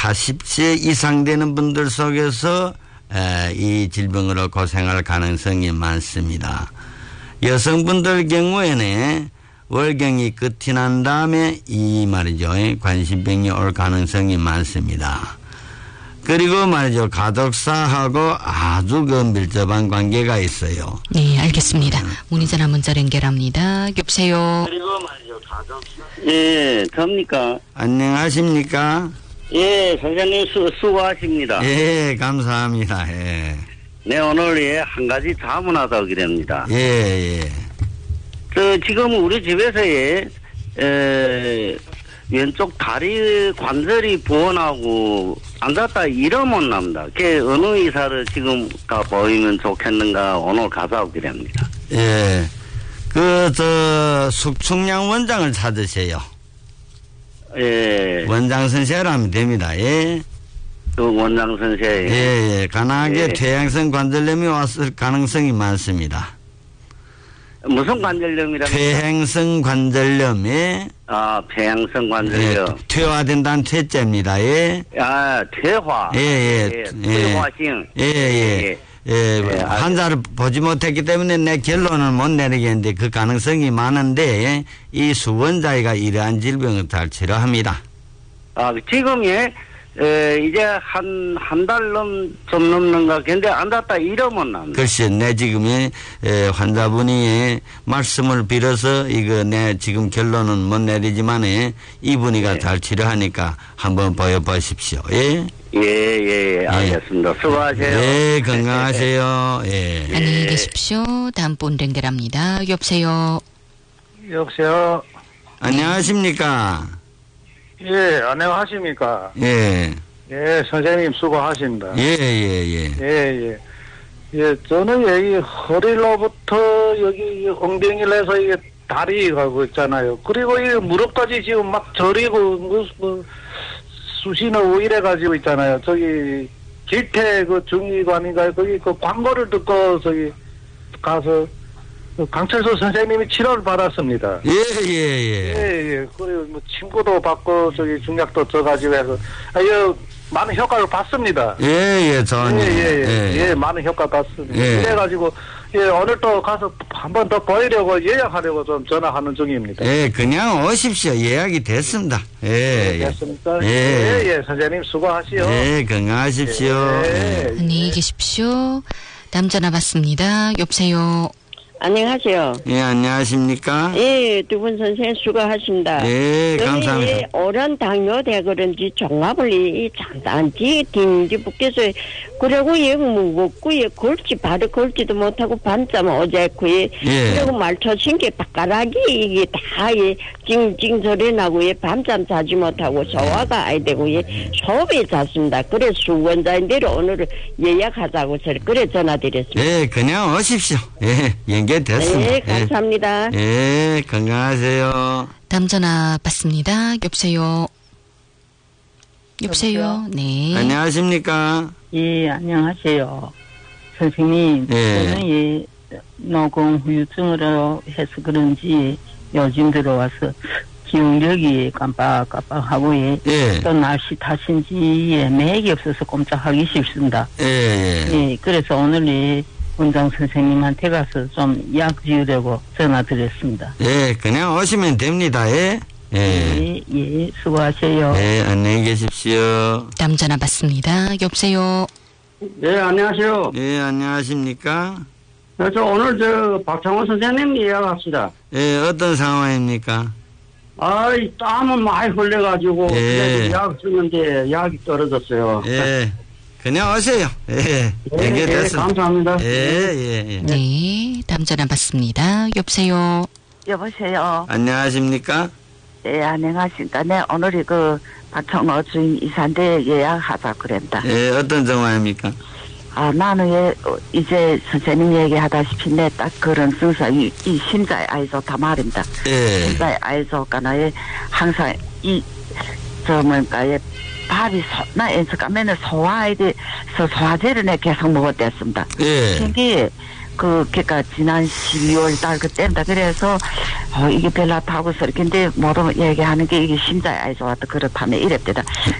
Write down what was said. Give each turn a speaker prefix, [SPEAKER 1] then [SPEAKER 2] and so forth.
[SPEAKER 1] 40세 이상 되는 분들 속에서 이 질병으로 고생할 가능성이 많습니다. 여성분들 경우에는 월경이 끝이 난 다음에 이 말이죠. 관심병이 올 가능성이 많습니다. 그리고 말이죠. 가족사하고 아주 그 밀접한 관계가 있어요.
[SPEAKER 2] 네, 알겠습니다. 문의전화 문자 연결합니다. 여보세요.
[SPEAKER 1] 그리고 말이죠. 가족사.
[SPEAKER 3] 예, 접니까?
[SPEAKER 1] 안녕하십니까?
[SPEAKER 3] 예, 선생님 수고하십니다.
[SPEAKER 1] 예, 감사합니다. 예.
[SPEAKER 3] 네, 오늘 예, 한 가지 자문하다 오기랍니다.
[SPEAKER 1] 예, 예.
[SPEAKER 3] 지금 우리 집에서 왼쪽 다리 관절이 부어나고 앉았다 일어못 납니다. 그게 어느 의사를 지금 가 보이면 좋겠는가 오늘 가서 오기랍니다.
[SPEAKER 1] 예. 숙충양 원장을 찾으세요.
[SPEAKER 3] 예.
[SPEAKER 1] 원장 선생을 하면 됩니다. 예.
[SPEAKER 3] 그 원장 선생.
[SPEAKER 1] 예, 예. 간혹하게
[SPEAKER 3] 예.
[SPEAKER 1] 퇴행성 관절염이 왔을 가능성이 많습니다.
[SPEAKER 3] 무슨 관절염이라고?
[SPEAKER 1] 퇴행성 관절염에.
[SPEAKER 3] 폐행성 관절염.
[SPEAKER 1] 예, 퇴화된다는 퇴자입니다. 예.
[SPEAKER 3] 퇴화.
[SPEAKER 1] 예, 예.
[SPEAKER 3] 퇴화性.
[SPEAKER 1] 예, 예. 예, 환자를 보지 못했기 때문에 내 결론을 못 내리겠는데 그 가능성이 많은데 이 수원자가 이러한 질병을 잘 치료합니다.
[SPEAKER 3] 지금 이제 한 달 좀 넘는가 근데 앉았다 일어못 납니다.
[SPEAKER 1] 글쎄, 내 지금 환자분이 말씀을 빌어서 이거 내 지금 결론은 못 내리지만 이분이가 잘 치료하니까 한번 보여보십시오. 예.
[SPEAKER 3] 예, 알겠습니다. 수고하세요.
[SPEAKER 1] 예, 건강하세요. 예.
[SPEAKER 2] 안녕히 계십시오. 다음 분 연결합니다. 여보세요.
[SPEAKER 4] 여보세요.
[SPEAKER 1] 안녕하십니까?
[SPEAKER 4] 예, 안녕하십니까?
[SPEAKER 1] 예.
[SPEAKER 4] 예, 선생님 수고하십니다.
[SPEAKER 1] 예.
[SPEAKER 4] 예, 저는 이 허리로부터 여기 엉덩이를 해서 이게 다리가 있잖아요. 그리고 이 무릎까지 지금 막 저리고 수시는 이래가지고 있잖아요. 저기 길태 그 중의관인가요? 거기 그 광고를 듣고 저기 가서 강철수 선생님이 치료를 받았습니다.
[SPEAKER 1] 예.
[SPEAKER 4] 그리고 뭐 침구도 받고 저기 중약도 쪄가지고 해서 많은 효과를 봤습니다.
[SPEAKER 1] 저는
[SPEAKER 4] 많은 효과 봤습니다.
[SPEAKER 1] 예.
[SPEAKER 4] 그래가지고 오늘 또 가서 한 번 더 보이려고 예약하려고 좀 전화하는 중입니다.
[SPEAKER 1] 예, 그냥 오십시오. 예약이 됐습니다.
[SPEAKER 4] 됐습니까? 예, 선생님 수고하시오.
[SPEAKER 1] 예, 건강하십시오.
[SPEAKER 4] 예.
[SPEAKER 2] 안녕히 계십시오. 다음 전화 받습니다. 여보세요.
[SPEAKER 5] 안녕하세요.
[SPEAKER 1] 예, 안녕하십니까?
[SPEAKER 5] 예, 두 분 선생님 수고하십니다.
[SPEAKER 1] 예, 감사합니다.
[SPEAKER 5] 저는 오랜 당뇨돼 그런지 종합을 장단지 딘지 붙겠어요. 그리고 무겁고 걸지 바로 걸지도 못하고 밤잠 어제고 그리고 말초신게 바가락이 이게 다 찡찡 소리 나고 밤잠 자지 못하고 소화가 안 되고 소변이 잤습니다. 그래서 수원자인대로 오늘 예약하자고 그래 전화드렸습니다.
[SPEAKER 1] 예, 그냥 오십시오. 예, 연결됐습니다.
[SPEAKER 5] 네, 감사합니다.
[SPEAKER 1] 예, 건강하세요.
[SPEAKER 2] 다음 전화 받습니다. 여보세요. 네.
[SPEAKER 1] 안녕하십니까?
[SPEAKER 6] 예, 안녕하세요. 선생님, 저는 노공 후유증으로 해서 그런지 요즘 들어와서 기억력이 깜빡깜빡하고 또 날씨 탓인지 맥이 없어서 꼼짝하기 싫습니다. 그래서 오늘 원장 선생님한테 가서 좀 약 지으려고 전화드렸습니다.
[SPEAKER 1] 예, 그냥 오시면 됩니다. 예,
[SPEAKER 6] 수고하세요.
[SPEAKER 1] 네, 안녕히 계십시오.
[SPEAKER 2] 다음 전화 받습니다. 여보세요.
[SPEAKER 3] 네, 안녕하세요.
[SPEAKER 1] 예, 안녕하십니까?
[SPEAKER 3] 저 오늘 박창원 선생님 예약합시다.
[SPEAKER 1] 예, 어떤 상황입니까?
[SPEAKER 3] 땀은 많이 흘려가지고 약 쓰는데 약이 떨어졌어요.
[SPEAKER 1] 예. 그냥 오세요. 예. 연결됐습니다.
[SPEAKER 3] 감사합니다.
[SPEAKER 1] 예.
[SPEAKER 2] 네, 다음 전화 받습니다. 여보세요.
[SPEAKER 6] 여보세요.
[SPEAKER 1] 안녕하십니까?
[SPEAKER 6] 네, 안녕하십니까. 네, 오늘 박청호 주인 이사인데 예약하자 그랬다.
[SPEAKER 1] 예, 어떤 정황입니까?
[SPEAKER 6] 나는 이제 선생님 얘기하다시피 딱 그런 순서, 이 심자의 아이 좋다 말입니다. 심자의 아이 좋거나, 항상 밥이 나 엔스까면은 소화제를 계속 먹었댔습니다. 근데 그러니까 지난 12월 달 그때입니다. 그래서 이게 별로 타고서 근데 모두 얘기하는 게 이게 심장에 아이 좋았다 그렇다면 이랬대다.